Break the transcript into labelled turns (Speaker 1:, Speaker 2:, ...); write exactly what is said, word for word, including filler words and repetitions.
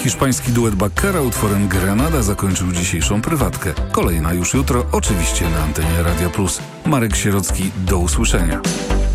Speaker 1: Hiszpański duet Bacara utworem Granada zakończył dzisiejszą prywatkę. Kolejna już jutro, oczywiście na antenie Radia Plus. Marek Sierocki, do usłyszenia.